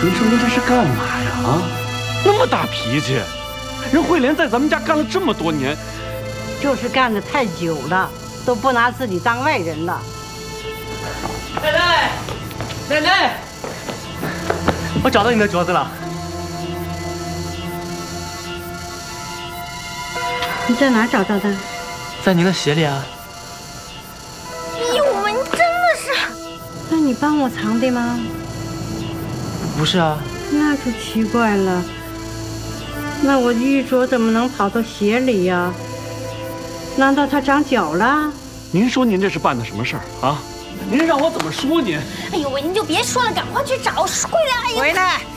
您说您这是干嘛呀？啊，那么大脾气！人慧莲在咱们家干了这么多年， 就是干得太久了，都不拿自己当外人了。 奶奶，奶奶，我找到你的镯子了。 你在哪儿找到的？ 在您的鞋里啊。 有吗？你真的是？ 那你帮我藏的吗？ 不是啊。 那就奇怪了。那我玉镯怎么能跑到鞋里呀？难道它长脚了？ 您说您这是办的什么事儿啊？您让我怎么说您？ 哎呦喂，您就别说了，赶快去找，回来！哎呀， 回来！